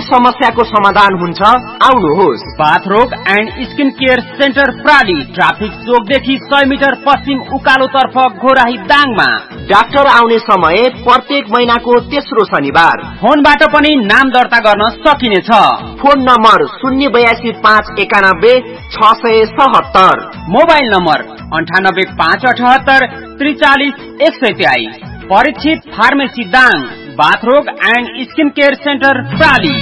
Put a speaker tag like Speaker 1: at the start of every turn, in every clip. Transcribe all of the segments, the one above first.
Speaker 1: समस्याको समाधान हुन्छ। आउनुहोस्।
Speaker 2: बाथरोग and skin care centre प्राली, traffic चोकदेखि 100 metre पश्चिम उकालो तर्फ घोराही दाङमा।
Speaker 1: डाक्टर आउने समय प्रत्येक महिनाको तेस्रो शनिबार।
Speaker 2: फोनबाट पनि नाम दर्ता गर्न सकिनेछ।
Speaker 1: Phone number 082919677।
Speaker 2: Mobile number 9858 43 123। Parikshit pharmacy Dang, बाथरोग and skin care centre प्राली।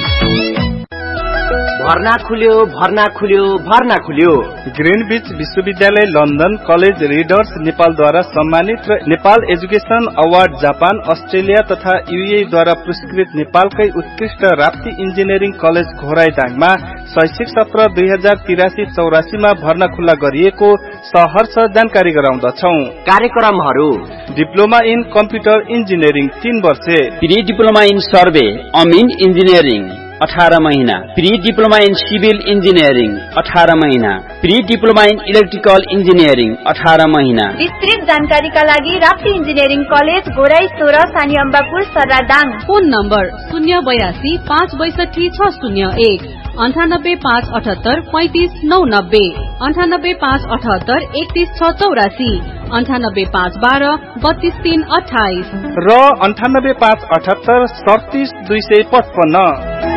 Speaker 1: भर्ना खुल्यो।
Speaker 3: ग्रीनविच विश्वविद्यालय लन्डन कलेज रिडर्स नेपालद्वारा सम्मानित र Nepal education award Japan, Australia तथा यूए द्वारा पुरस्कृत नेपालकै उत्कृष्ट राप्ती इन्जिनियरिङ कलेज घोराइदाङमा शैक्षिक सत्र 2083-84 मा भर्ना खुल्ला गरिएको सहर्ष जानकारी गराउँदछौ।
Speaker 1: कार्यक्रमहरू:
Speaker 3: डिप्लोमा इन कम्प्युटर इन्जिनियरिङ 3 वर्षे,
Speaker 2: pre diploma in survey Amin engineering 18 महिना, pre diploma in civil engineering 18 महिना, pre diploma in electrical engineering 18 महिना।
Speaker 4: विस्तृत जानकारीका लागि राप्ती इन्जिनियरिङ कलेज घोराई 16 सानी अम्बापुर सर्रादाङ।
Speaker 5: फोन नम्बर 082 562 601, 98 578 35 990, 98 578 31 684, 98 512 32 328
Speaker 3: र 98 578 37 255।